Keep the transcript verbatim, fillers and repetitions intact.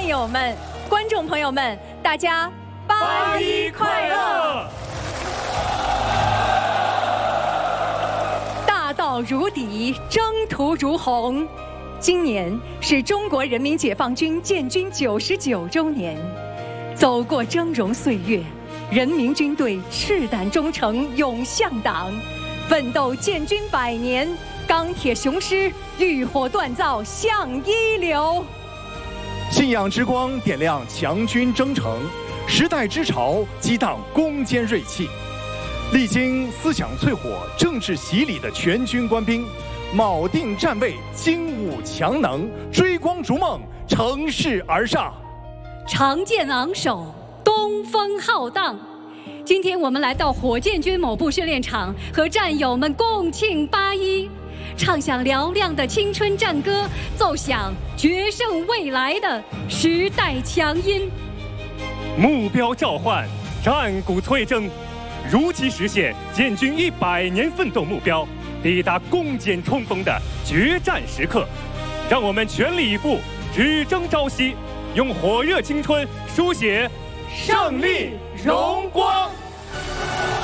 战友们、观众朋友们，大家八一快乐！大道如砥，征途如虹。今年是中国人民解放军建军九十九周年，走过峥嵘岁月，人民军队赤胆忠诚永向党，奋斗建军百年，钢铁雄狮浴火锻造向一流。 信仰之光点亮强军征程，时代之潮激荡攻坚锐气。历经思想淬火、政治洗礼的全军官兵，铆定站位，精武强能，追光逐梦，乘势而上。 长剑昂首，东风浩荡。今天我们来到火箭军某部训练场，和战友们共庆八一，唱响嘹亮的青春战歌，奏响决胜未来的时代强音。 目标召唤，战鼓催征，如期实现建军一百年奋斗目标，抵达攻坚冲锋的决战时刻。让我们全力以赴，只争朝夕，用火热青春书写胜利荣光。